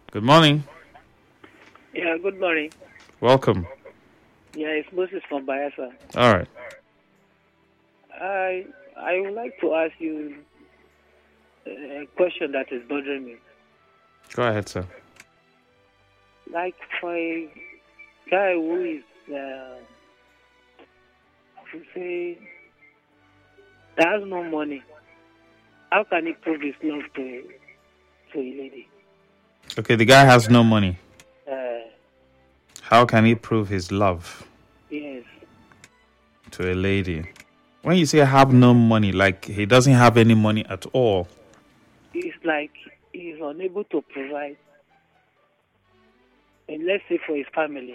Good morning. Yeah, good morning. Welcome. Yeah, it's Moses from Bayelsa. All right. I would like to ask you a question that is bothering me. Go ahead, sir. Like for a guy who is, say, has no money, how can he prove his love to a lady? Okay, the guy has no money. Uh, How can he prove his love yes. to a lady? When you say have no money, like he doesn't have any money at all. It's like he's unable to provide, and let's say for his family.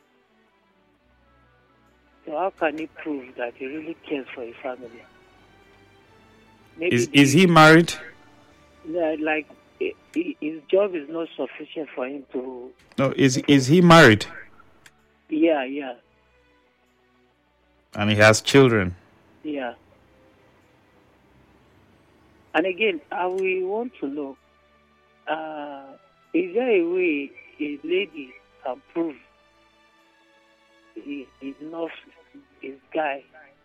So how can he prove that he really cares for his family? Maybe Is he married? Like his job is not sufficient for him to. No, is he married? Yeah. And he has children. Yeah. And again, we want to know, is there a way a lady can prove he loves his guy?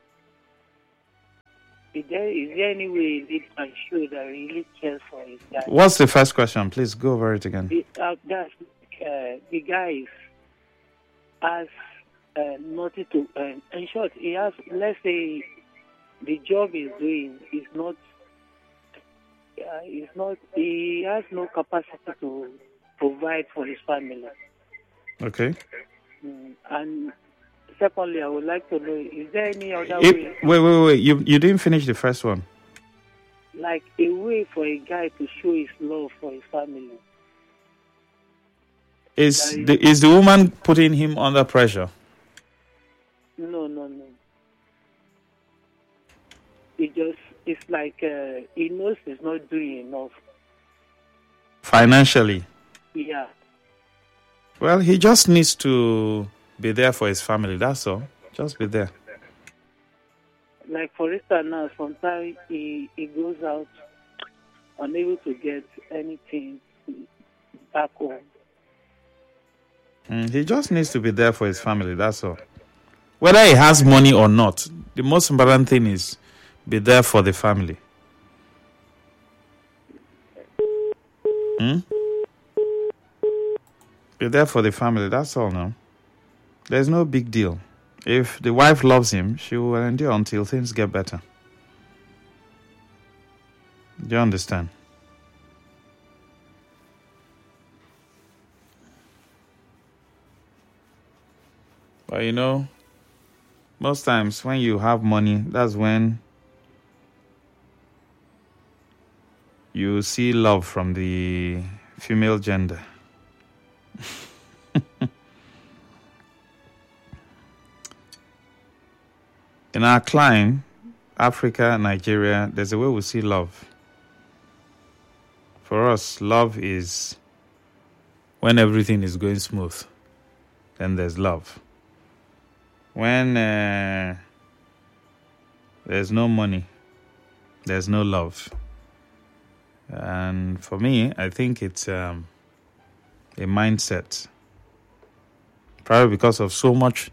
Is there any way a lady can show that he really cares for his guy? What's the first question? Please go over it again. The guy has nothing to. In short, he has. Let's say the job he's doing is not. He has no capacity to provide for his family. Okay. And secondly, I would like to know: is there any other way? Wait. You didn't finish the first one. Like a way for a guy to show his love for his family. Is the woman putting him under pressure? No. It's like he knows he's not doing enough. Financially? Yeah. Well, he just needs to be there for his family, that's all. Just be there. Like for instance now, sometimes he goes out unable to get anything back home. He just needs to be there for his family, that's all. Whether he has money or not, the most important thing is be there for the family. Be there for the family, that's all now. There's no big deal. If the wife loves him, she will endure until things get better. Do you understand? But most times when you have money, that's when you see love from the female gender. In our climb, Africa, Nigeria, there's a way we see love. For us, love is when everything is going smooth, then there's love. When there's no money, there's no love. And for me, I think it's a mindset. Probably because of so much,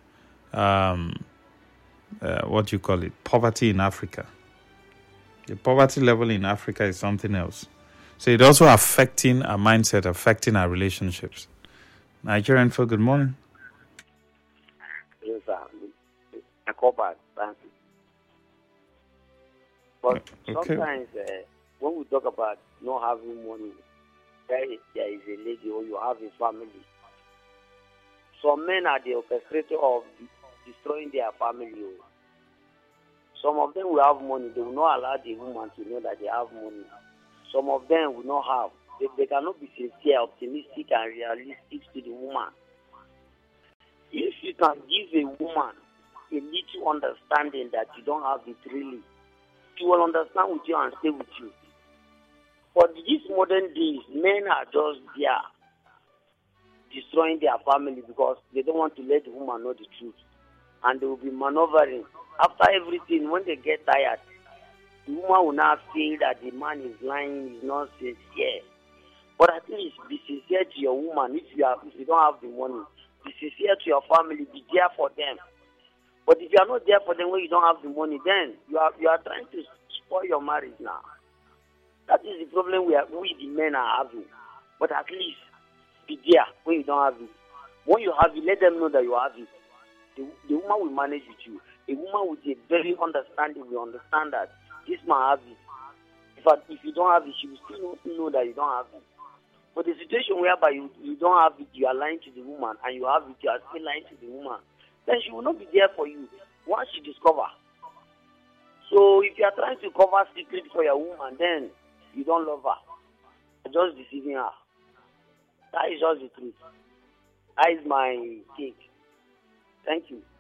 poverty in Africa. The poverty level in Africa is something else. So it's also affecting our mindset, affecting our relationships. Nigerian folk, good morning. Yes, sir. I call back. Thank you. But sometimes when we talk about not having money, there is a lady or you have a family. Some men are the orchestrator of destroying their family. Some of them will have money. They will not allow the woman to know that they have money. Some of them will not have. They cannot be sincere, optimistic, and realistic to the woman. If you can give a woman a little understanding that you don't have it really, she will understand with you and stay with you. But these modern days, men are just there destroying their family because they don't want to let the woman know the truth. And they will be maneuvering. After everything, when they get tired, the woman will now feel that the man is lying, is not sincere. But at least be sincere to your woman. If you don't have the money, be sincere to your family. Be there for them. But if you are not there for them when you don't have the money, then you are trying to spoil your marriage now. That is the problem we the men are having. But at least be there when you don't have it. When you have it, let them know that you have it. The woman will manage with you. A woman with a very understanding will understand that this man has it. If you don't have it, she will still know that you don't have it. But the situation whereby you don't have it, you are lying to the woman, and you have it, you are still lying to the woman, then she will not be there for you once she discover. So if you are trying to cover secret for your woman, then you don't love her. You're just deceiving her. That is just the truth. That is my take. Thank you.